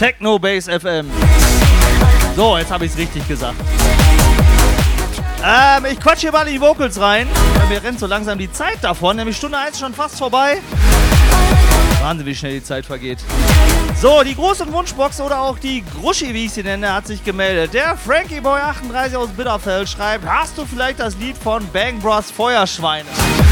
Techno Base FM. So, jetzt habe ich es richtig gesagt. Ich quatsch hier mal in die Vocals rein. Mir rennt so langsam die Zeit davon. Nämlich Stunde 1 schon fast vorbei. Wahnsinn, wie schnell die Zeit vergeht. So, die große Wunschbox oder auch die Gruschi, wie ich sie nenne, hat sich gemeldet. Der Frankie Boy 38 aus Bitterfeld schreibt: Hast du vielleicht das Lied von Bang Bros Feuerschweine?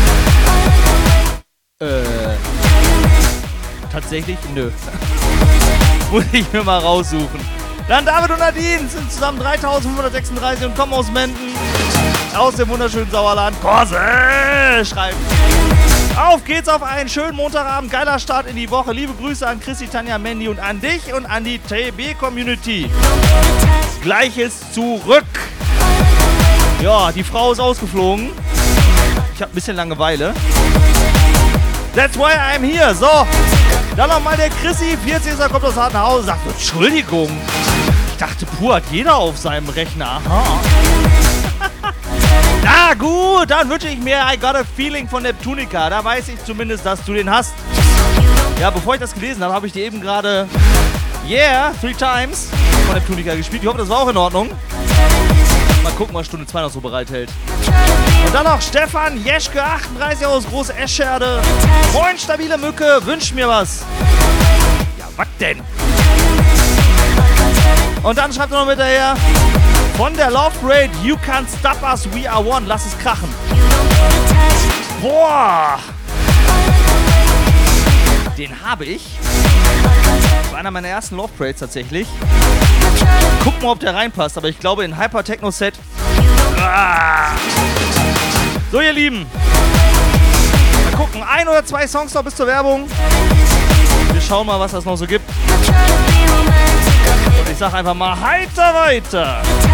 Tatsächlich? Nö. Muss ich mir mal raussuchen. Dann David und Nadine sind zusammen 3536 und kommen aus Menden. Aus dem wunderschönen Sauerland. Korse schreibt: Auf geht's auf einen schönen Montagabend. Geiler Start in die Woche. Liebe Grüße an Chrissy, Tanja, Mandy und an dich und an die TB-Community. Gleiches zurück. Ja, die Frau ist ausgeflogen. Ich hab ein bisschen Langeweile. That's why I'm here. So, dann nochmal der Chrissy, 40. kommt aus Hartenhausen, sagt: Entschuldigung, ich dachte, pur hat jeder auf seinem Rechner. Aha. Na gut, dann wünsche ich mir I Got a Feeling von Neptunica. Da weiß ich zumindest, dass du den hast. Ja, bevor ich das gelesen habe, habe ich dir eben gerade Yeah, 3 Times von Neptunica gespielt. Ich hoffe, das war auch in Ordnung. Mal gucken, was Stunde 2 noch so bereithält. Und dann noch Stefan Jeschke, 38 aus Große Escherde. Moin, stabile Mücke, wünscht mir was. Ja, was denn? Und dann schreibt er noch hinterher: Von der Love Parade, You Can't Stop Us, We Are One, lass es krachen. Boah! Den habe ich. Das war einer meiner ersten Love Parades tatsächlich. Guck mal, ob der reinpasst, aber ich glaube in Hyper Techno Set. So, ihr Lieben. Mal gucken, 1 oder 2 Songs noch bis zur Werbung. Wir schauen mal, was das noch so gibt. Und ich sag einfach mal heiter weiter.